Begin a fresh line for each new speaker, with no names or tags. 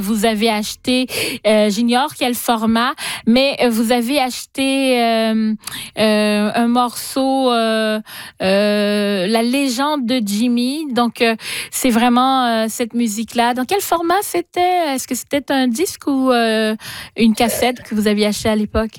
Vous avez acheté, j'ignore quel format, mais vous avez acheté un morceau, La légende de Jimmy. Donc, c'est vraiment cette musique-là. Dans quel format c'était? Est-ce que c'était un disque ou une cassette que vous aviez acheté à l'époque?